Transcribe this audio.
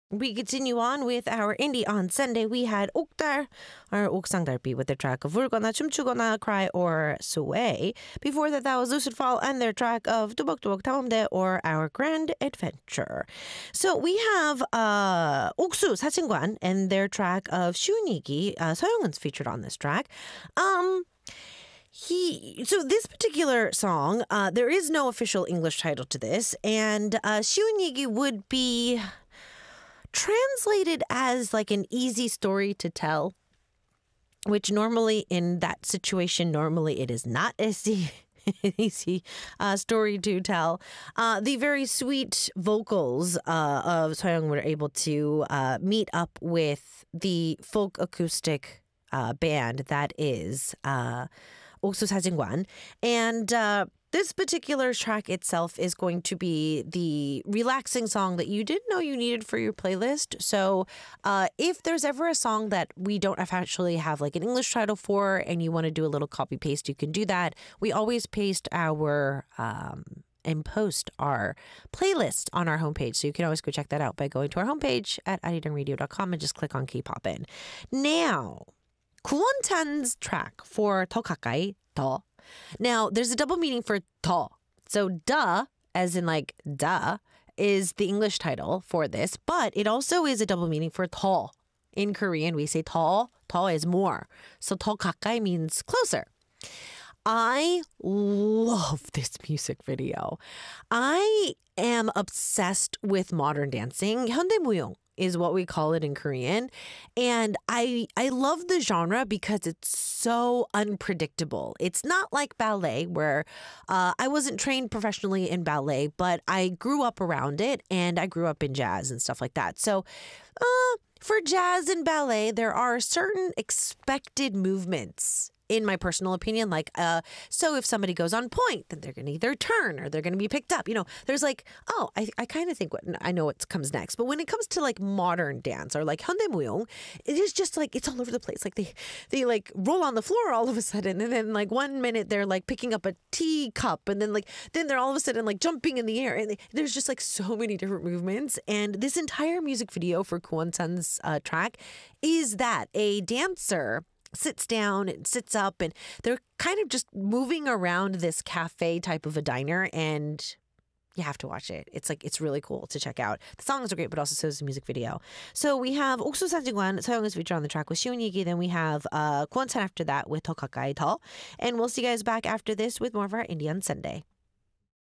We continue on with our Indie on Sunday. We had 옥달, or 옥상달비, with the track of 울거나 춤추거나 Cry or Sway. Before that, that was Lucid Fall and their track of 두벅두벅 탐험대, or Our Grand Adventure. So we have 옥수 사진관 and their track of 쉬운 얘기. 서영은's featured on this track. So this particular song, there is no official English title to this, and 쉬운 얘기 would be translated as like an easy story to tell, which normally in that situation, normally it is not an easy story to tell. The very sweet vocals of Soyoung were able to meet up with the folk acoustic band that is 옥수 사진관, and this particular track itself is going to be the relaxing song that you didn't know you needed for your playlist. So if there's ever a song that we don't actually have like an English title for and you want to do a little copy paste, you can do that. We always paste our and post our playlist on our homepage. So you can always go check that out by going to our homepage at arirang.radio.com and just click on K-pop in. Now, 구원찬's track for 더 가까이, 더. Now, there's a double meaning for 더. So, duh, as in like duh, is the English title for this, but it also is a double meaning for 더. In Korean, we say 더. 더 is more. So, 더 가까이 means closer. I love this music video. I am obsessed with modern dancing. 현대무용 is what we call it in Korean. And I love the genre because it's so unpredictable. It's not like ballet where I wasn't trained professionally in ballet, but I grew up around it and I grew up in jazz and stuff like that. So for jazz and ballet, there are certain expected movements in my personal opinion, like, so if somebody goes on point, then they're going to either turn or they're going to be picked up. You know, there's like, oh, I kind of think I know what comes next. But when it comes to like modern dance or like 현대무용, it is just like, it's all over the place. Like they like roll on the floor all of a sudden. And then like 1 minute they're like picking up a teacup. And then they're all of a sudden like jumping in the air. And there's just like so many different movements. And this entire music video for Kwon-chan's track is that a dancer sits down and sits up and they're kind of just moving around this cafe type of a diner, and you have to watch it. It's really cool to check out. The songs are great, but also so is the music video. So we have 옥수 사진관, 서영은's featured on the track with 쉬운 얘기. Then we have 구원찬 after that with 더 가까이 더. And we'll see you guys back after this with more of our Indie on Sunday.